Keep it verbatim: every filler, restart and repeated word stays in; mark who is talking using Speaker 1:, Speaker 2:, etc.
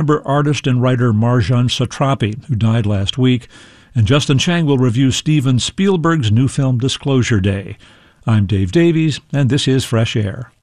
Speaker 1: remember artist and writer Marjane Satrapi, who died last week, and Justin Chang will review Steven Spielberg's new film Disclosure Day. I'm Dave Davies, and this is Fresh Air.